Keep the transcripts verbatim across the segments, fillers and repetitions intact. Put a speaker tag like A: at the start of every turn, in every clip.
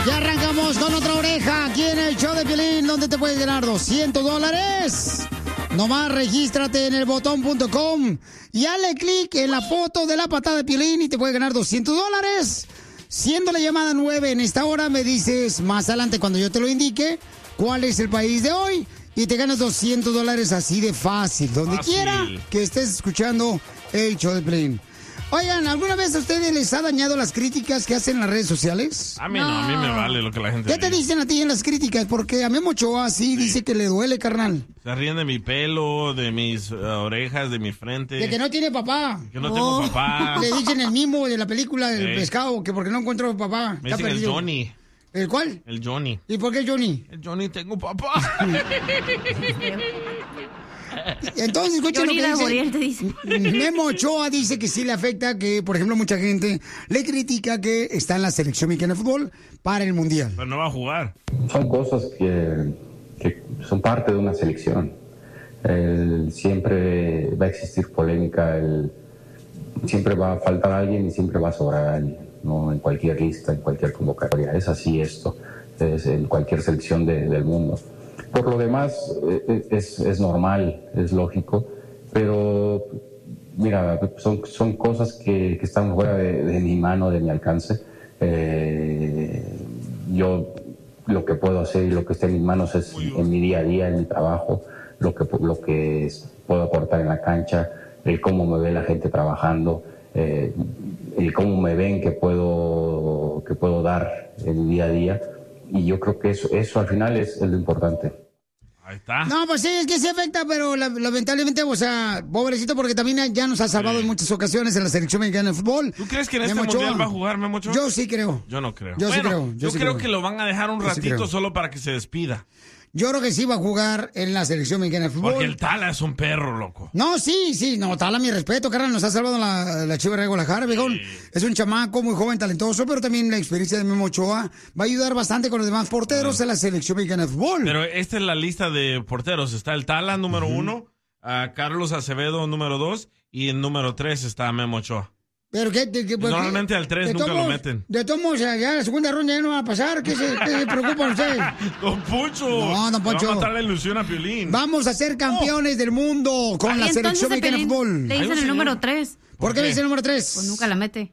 A: Ya arrancamos con otra oreja aquí en el show de Piolín, donde te puedes ganar doscientos dólares. Nomás regístrate en el botón punto com y dale clic en la foto de la patada de Piolín y te puedes ganar doscientos dólares. Siendo la llamada nueve en esta hora, me dices más adelante cuando yo te lo indique cuál es el país de hoy y te ganas doscientos dólares así de fácil, donde
B: Fácil.
A: quiera que estés escuchando el show de Piolín. Oigan, ¿alguna vez a ustedes les ha dañado las críticas que hacen en las redes sociales?
B: A mí no, a mí me vale lo que la gente
A: ¿Qué te
B: diga.
A: dicen a ti en las críticas? Porque a Memo Ochoa sí, sí. dice que le duele, carnal.
B: Se ríen de mi pelo, de mis uh, orejas, de mi frente.
A: De que no tiene papá.
B: Que no tengo papá.
A: Le dicen el mismo de la película del
B: Sí.
A: pescado, que porque no encuentro papá.
B: Me
A: Está
B: dicen el
A: perdido.
B: Johnny.
A: ¿El cuál?
B: El Johnny.
A: ¿Y por qué Johnny?
B: El Johnny, tengo papá.
A: Entonces, escuchen
C: Johnny
A: lo que
C: Laboriel te
A: dice.
C: dice.
A: Memo Ochoa dice que sí le afecta, que por ejemplo mucha gente le critica que está en la selección mexicana de fútbol para el Mundial.
B: Pero no va a jugar.
D: Son cosas que, que son parte de una selección. El- siempre va a existir polémica, el- siempre va a faltar alguien y siempre va a sobrar alguien, ¿no? En cualquier lista, en cualquier convocatoria. Es así esto, es en cualquier selección de- del mundo. Por lo demás, eh, es, es normal, es lógico, pero mira, son, son cosas que, que están fuera de, de mi mano, de mi alcance. Eh, yo lo que puedo hacer y lo que está en mis manos es en mi día a día, en mi trabajo, lo que, lo que es- puedo aportar en la cancha, el cómo me ve la gente trabajando, eh, el cómo me ven que puedo, que puedo dar en mi día a día. Y yo creo que eso, eso al final es, es lo importante.
B: Ahí está.
A: No, pues sí, es que sí afecta, pero la- lamentablemente, o sea, pobrecito, porque también ya nos ha salvado
B: Sí.
A: en muchas ocasiones en la selección mexicana de fútbol.
B: ¿Tú crees que en este
A: Memo Ochoa.
B: mundial va a jugar Memo Ochoa?
A: Yo sí creo.
B: Yo no creo.
A: Yo sí
B: Bueno,
A: creo, yo
B: Yo,
A: sí
B: creo
A: creo.
B: que lo van a dejar un
A: Yo sí
B: ratito
A: creo.
B: solo para que se despida.
A: Yo creo que sí va a jugar en la selección mexicana de fútbol.
B: Porque el Tala es un perro, loco.
A: No, sí, sí, no, Tala, mi respeto, carnal, nos ha salvado la, la Chiva de Guadalajara, viejón. Es un chamaco muy joven, talentoso, pero también la experiencia de Memo Ochoa va a ayudar bastante con los demás porteros en la selección mexicana de fútbol.
B: Pero esta es la lista de porteros. Está el Tala, número uno, a Carlos Acevedo, número dos, y en número tres está Memo Ochoa.
A: Pero qué, qué- qué-
B: Normalmente
A: qué-
B: al tres
A: de
B: nunca
A: todos
B: lo
A: modos-
B: meten.
A: De todos modos, ya la segunda ronda ya no va a pasar. ¿Qué se, qué se preocupan ustedes?
B: Don Poncho.
A: No, don Poncho.
B: Le va a matar la ilusión a Piolín.
A: Vamos a ser campeones del mundo con
C: Y
A: la selección
C: entonces a
A: mexicana de
C: Pelín
A: fútbol.
C: le
B: Hay un
C: dicen el
B: señor-
C: número tres.
A: ¿Por qué
B: qué?
A: le dice el número tres?
C: Pues nunca la mete.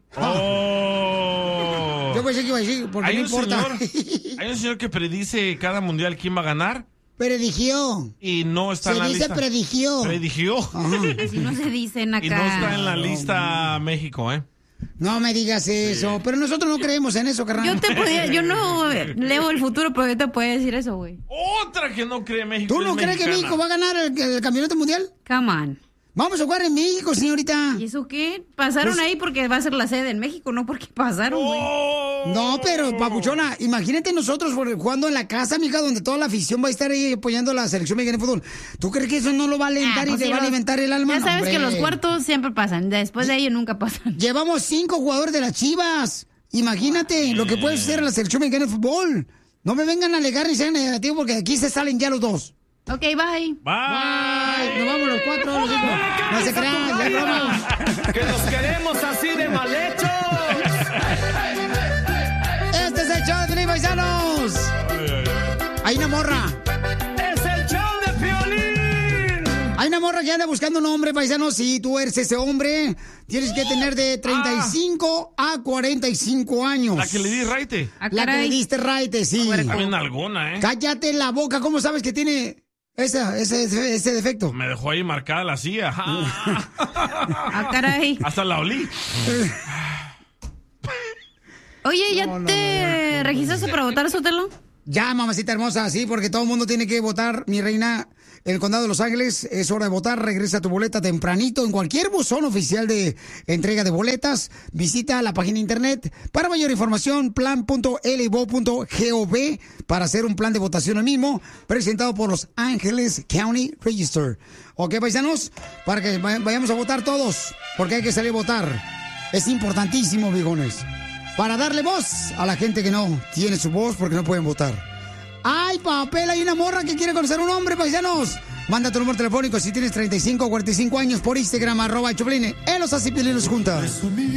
B: Oh.
A: Yo pensé que iba a decir, porque
B: hay,
A: no
B: un
A: importa.
B: señor, hay un señor que predice cada mundial quién va a ganar
A: Predigió.
B: y no está
A: Se
B: en la
A: dice
B: lista.
A: predigió.
B: Predigió.
C: Así no se dicen acá.
B: Y no está en la lista México, ¿eh?
A: No me digas eso. Pero nosotros no creemos en eso, carnal.
C: Yo te podía, yo no leo el futuro, pero yo te puedo decir eso, güey.
B: Otra que no cree México.
A: ¿Tú no
B: es
A: crees que
B: mexicana.
A: México va a ganar el, el campeonato mundial?
C: Come on.
A: Vamos a jugar en México, señorita.
C: ¿Y eso qué? Pasaron
A: Pues-
C: ahí porque va a ser la sede en México, no porque pasaron, güey.
B: Oh.
A: No, pero, papuchona, imagínate nosotros jugando en la casa, mija, donde toda la afición va a estar ahí apoyando a la selección mexicana de fútbol. ¿Tú crees que eso no lo va a alentar
C: Ah,
A: y
C: pues
A: te
C: sí,
A: va a
C: los-
A: alimentar el alma?
C: Ya
A: No,
C: sabes
A: hombre.
C: que los cuartos siempre pasan, después de ellos nunca pasan.
A: Llevamos cinco jugadores de las Chivas. Imagínate lo que puede ser la selección mexicana de fútbol. No me vengan a alegar ni sean negativos porque aquí se salen ya los dos.
C: Ok, bye.
B: Bye.
A: Bye. Nos vamos los cuatro, los cinco. No se crean, ya es broma.
E: Que los queremos así de mal hechos.
A: Este es el show de Felipe Paisanos. Hay una morra.
E: Es el show de Piolín.
A: Hay una morra que anda buscando un hombre, paisano. Si tú eres ese hombre, tienes que tener de treinta y cinco a cuarenta y cinco años.
B: La que le di raite.
C: Ah,
A: La que le
C: caray.
A: diste raite, sí.
B: También alguna, ¿eh?
A: Cállate la boca. ¿Cómo sabes que tiene esa, ese, ese, ese defecto?
B: Me dejó ahí marcada la silla.
C: Ah, caray.
B: Hasta la olí.
C: Oye, ¿ya
A: No, no,
C: te registraste para votar, Sotelo?
A: Ya, mamacita hermosa, sí, porque todo el mundo tiene que votar, mi reina. El condado de Los Ángeles, es hora de votar. Regresa tu boleta tempranito en cualquier buzón oficial de entrega de boletas. Visita la página de internet. Para mayor información, plan punto l i v o punto gov para hacer un plan de votación el mismo, presentado por Los Ángeles County Register. ¿Ok, paisanos? Para que vayamos a votar todos, porque hay que salir a votar. Es importantísimo, viejones, para darle voz a la gente que no tiene su voz porque no pueden votar. ¡Ay, papel! Hay una morra que quiere conocer a un hombre, paisanos. Manda tu número telefónico si tienes treinta y cinco o cuarenta y cinco años por Instagram, arroba Choplin. Él los hace Piolín los junta.